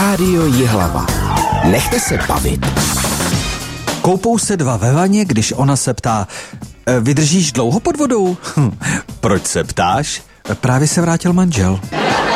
Rádio Jihlava. Nechte se bavit. Koupou se dva ve vaně, když ona se ptá, vydržíš dlouho pod vodou? Proč se ptáš? Právě se vrátil manžel.